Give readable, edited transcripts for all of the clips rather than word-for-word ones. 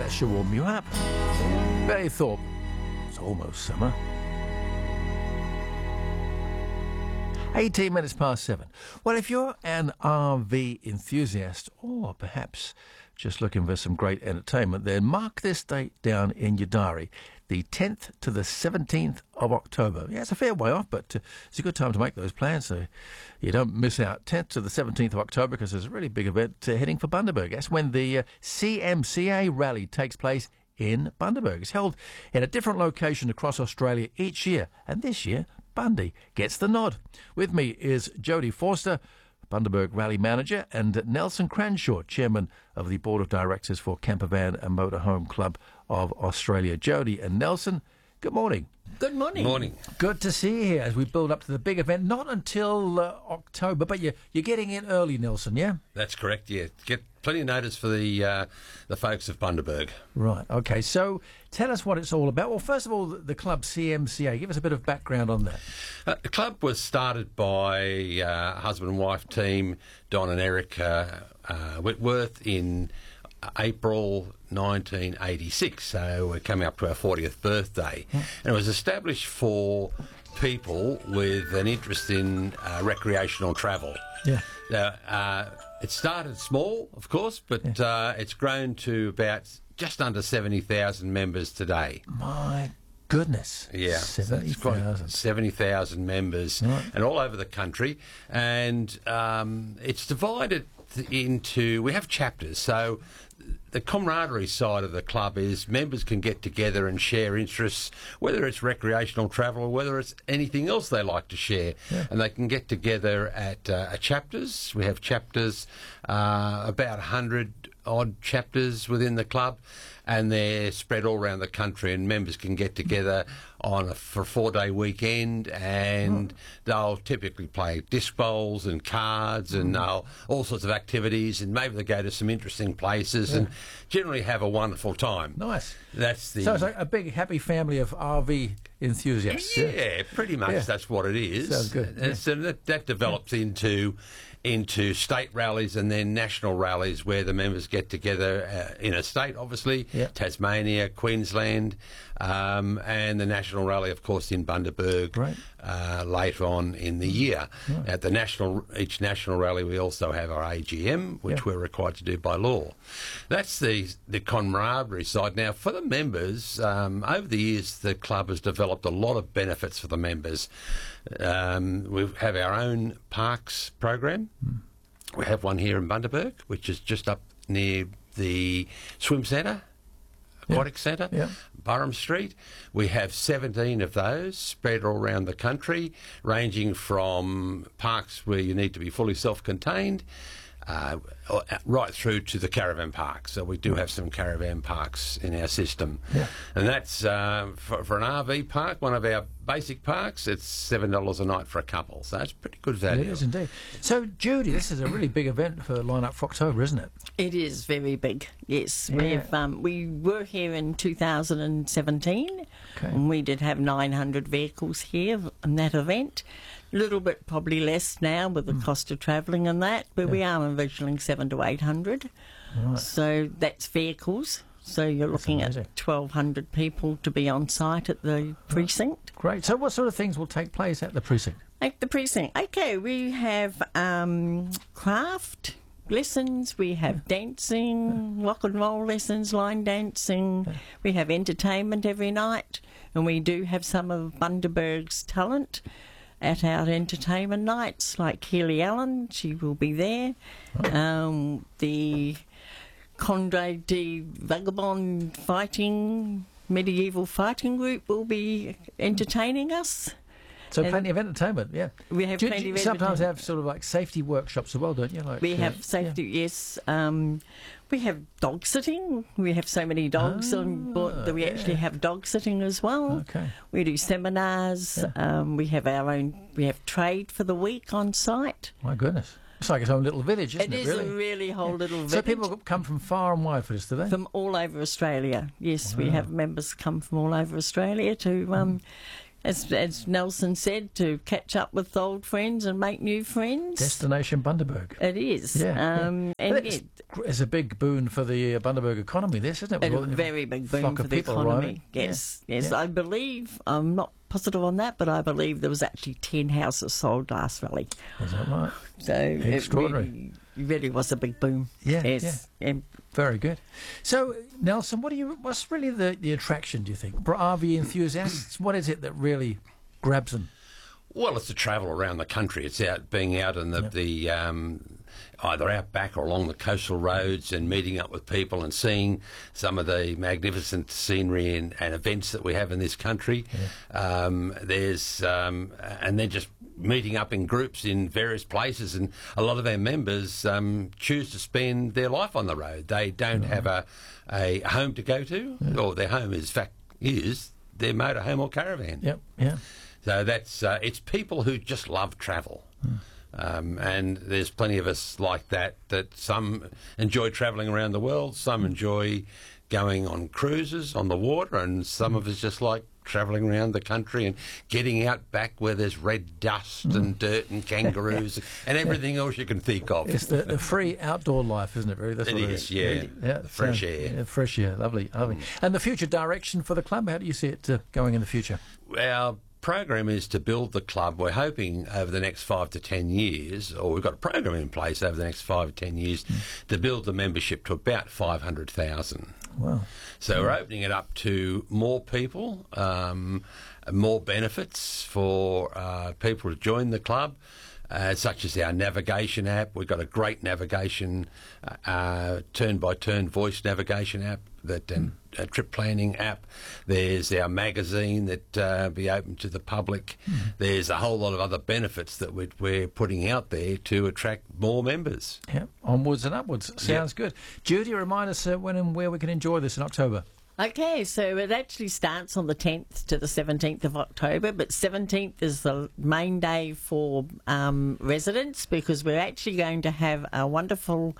that should warm you up. They thought it's almost summer. 18 minutes past 7. Well, if you're an RV enthusiast, or perhaps just looking for some great entertainment, then mark this date down in your diary, the 10th to the 17th of October. Yeah, it's a fair way off, but it's a good time to make those plans so you don't miss out. 10th to the 17th of October, because there's a really big event heading for Bundaberg. That's when the CMCA rally takes place in Bundaberg. It's held in a different location across Australia each year, and this year Bundy gets the nod. With me is Jodie Forster, Bundaberg Rally Manager, and Nelson Cranshaw, Chairman of the Board of Directors for Campervan and Motorhome Club of Australia. Jodie and Nelson, good morning. Good morning. Morning. Good to see you here as we build up to the big event. Not until October, but you're getting in early, Nelson, yeah? That's correct, yeah. Get plenty of notice for the folks of Bundaberg. Right, okay. So tell us what it's all about. Well, first of all, the club CMCA. Give us a bit of background on that. The club was started by husband and wife team, Don and Eric Whitworth, in April 1986, so we're coming up to our 40th birthday. And it was established for people with an interest in recreational travel. Yeah. It started small, of course, but it's grown to about just under 70,000 members today. My goodness. Yeah, 70,000. 70,000 members, right, and all over the country. And it's divided into, we have chapters, so the camaraderie side of the club is members can get together and share interests, whether it's recreational travel or whether it's anything else they like to share. Yeah. And they can get together at chapters. We have chapters, about 100 odd chapters within the club, and they're spread all around the country, and members can get together for a 4-day weekend, and they'll typically play disc bowls and cards and all sorts of activities, and maybe they go to some interesting places and generally have a wonderful time. Nice. That's the... So it's like a big happy family of RV enthusiasts. Yeah, pretty much. Yeah. That's what it is. Sounds good. And so that develops into state rallies and then national rallies where the members get together in a state, obviously, Tasmania, Queensland, and the national rally, of course, in Bundaberg later on in the year. Right. At each national rally, we also have our AGM, which we're required to do by law. That's the camaraderie side. Now, for the members, over the years, the club has developed a lot of benefits for the members. We have our own parks program. We have one here in Bundaberg, which is just up near the swim centre, aquatic centre, Burham Street. We have 17 of those spread all around the country, ranging from parks where you need to be fully self-contained, right through to the caravan park. So we do have some caravan parks in our system. Yeah. And that's, for an RV park, one of our basic parks, it's $7 a night for a couple. So it's pretty good value. It is indeed. So, Judy, this is a really big event for Line Up for October, isn't it? It is very big, yes. Yeah. We were here in 2017, and we did have 900 vehicles here in that event. A little bit probably less now with the cost of travelling and that, but we are envisioning 700 to 800. Right. So that's vehicles. So you're looking at 1,200 people to be on site at the precinct. Great. So what sort of things will take place at the precinct? At the precinct. Okay, we have craft lessons, we have dancing, rock and roll lessons, line dancing, we have entertainment every night, and we do have some of Bundaberg's talent at our entertainment nights, like Keely Allen, she will be there. The Condé de Vagabond medieval fighting group will be entertaining us. So plenty of entertainment, yeah. We have plenty of you sometimes entertainment. have sort of like safety workshops as well, don't you? Like, We have safety, yes. We have dog sitting. We have so many dogs on board that we actually have dog sitting as well. Okay. We do seminars. We have we have trade for the week on site. My goodness. It's like its own little village, isn't it? It is really? a really whole little village. So people come from far and wide for this, do they? From all over Australia. Yes, we have members come from all over Australia to as Nelson said, to catch up with old friends and make new friends. Destination Bundaberg. It is. Yeah, And it's a big boon for the Bundaberg economy, this, isn't it? a very big boom flock for of the people economy. arriving. Yes, Yeah. yes. Yeah. I believe, I'm not positive on that, but I believe there was actually 10 houses sold last rally. Is that right? So Extraordinary. It really was a big boom. Yeah, Yes. And Very good. So, Nelson, what's really the attraction, do you think? For RV enthusiasts, what is it that really grabs them? Well, it's the travel around the country. It's being out in the either out back or along the coastal roads and meeting up with people and seeing some of the magnificent scenery and events that we have in this country. Yeah. And then just meeting up in groups in various places, and a lot of our members choose to spend their life on the road. They don't have a home to go to, or their home is their motorhome or caravan. Yep, yeah. So that's it's people who just love travel. And there's plenty of us like that some enjoy travelling around the world, some enjoy going on cruises on the water, and some of us just like travelling around the country and getting out back where there's red dust and dirt and kangaroos and everything else you can think of. It's the free outdoor life, isn't it? Really, that's It what is, yeah. The fresh air. Yeah, fresh air, lovely. And the future direction for the club, how do you see it going in the future? Our program is to build the club. We're hoping over the next 5 to 10 years, or we've got a program in place over the next 5 to 10 years, to build the membership to about 500,000. Wow. So we're opening it up to more people, more benefits for people to join the club, such as our navigation app. We've got a great navigation, turn-by-turn voice navigation app, a trip planning app. There's our magazine that be open to the public. There's a whole lot of other benefits that we're putting out there to attract more members. Yeah, onwards and upwards. Sounds good. Judy, remind us when and where we can enjoy this in October. Okay, so it actually starts on the 10th to the 17th of October, but 17th is the main day for residents, because we're actually going to have a wonderful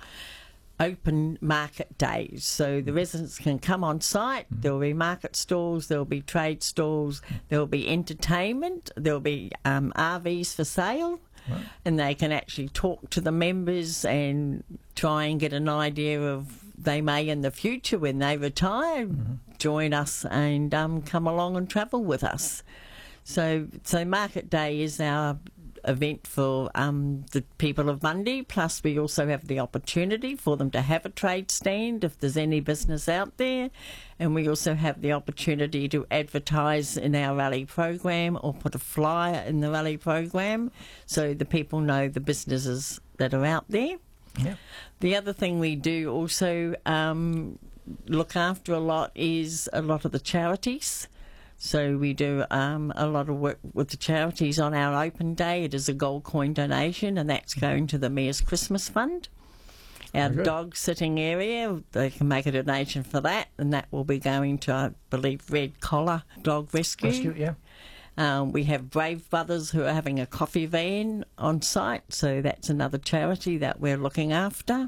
open market day. So the residents can come on site. There will be market stalls, there will be trade stalls, there will be entertainment, there will be RVs for sale. Right. And they can actually talk to the members and try and get an idea of, they may in the future when they retire join us and come along and travel with us. So Market Day is our event for the people of Bundy, plus we also have the opportunity for them to have a trade stand if there's any business out there, and we also have the opportunity to advertise in our rally program or put a flyer in the rally program so the people know the businesses that are out there. Yep. The other thing we do also look after a lot is a lot of the charities. So we do a lot of work with the charities on our open day. It is a gold coin donation, and that's going to the Mayor's Christmas Fund. Our dog sitting area, they can make a donation for that, and that will be going to, I believe, Red Collar Dog Rescue. Yeah. We have Brave Brothers who are having a coffee van on site, so that's another charity that we're looking after.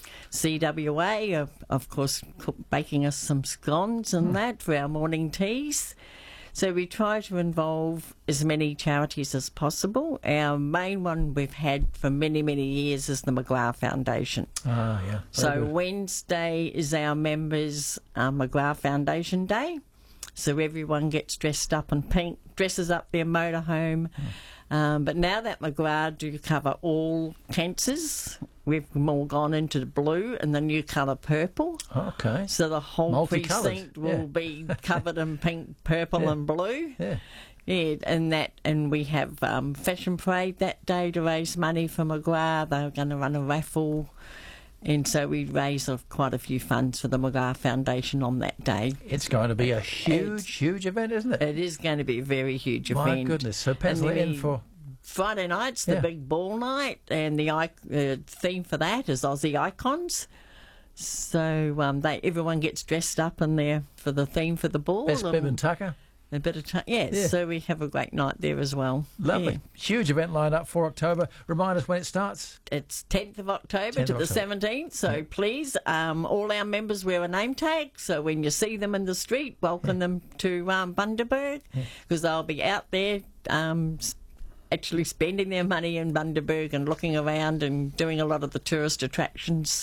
CWA, of course, baking us some scones and that for our morning teas. So we try to involve as many charities as possible. Our main one we've had for many, many years is the McGrath Foundation. Ah, yeah. So Wednesday is our members' McGrath Foundation Day. So everyone gets dressed up in pink, dresses up their motorhome. But now that McGrath do cover all cancers, we've all gone into the blue and the new colour purple. Okay. So the whole precinct will be covered in pink, purple and blue. Yeah. Yeah, and we have Fashion Parade that day to raise money for McGrath. They're going to run a raffle. And so we raise quite a few funds for the McGrath Foundation on that day. It's going to be a huge event, isn't it? It is going to be a very huge event. My goodness. So pencil it in for... Friday night's the big ball night, and the theme for that is Aussie Icons. So everyone gets dressed up in there for the theme for the ball. Best bib and tucker. A bit of time, yes. Yeah. So we have a great night there as well. Lovely. Yeah. Huge event lined up for October. Remind us when it starts. It's 10th of October 10th to of the October. 17th, so all our members wear a name tag, so when you see them in the street, welcome them to Bundaberg, because they'll be out there actually spending their money in Bundaberg and looking around and doing a lot of the tourist attractions